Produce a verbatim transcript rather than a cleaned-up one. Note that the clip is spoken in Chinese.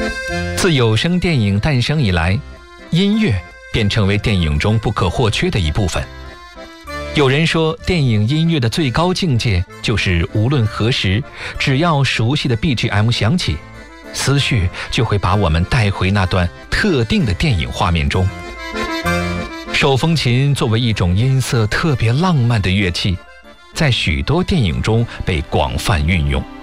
自有声电影诞生以来，音乐便成为电影中不可或缺的一部分。有人说，电影音乐的最高境界就是无论何时，只要熟悉的 B G M 响起，思绪就会把我们带回那段特定的电影画面中。手风琴作为一种音色特别浪漫的乐器，在许多电影中被广泛运用。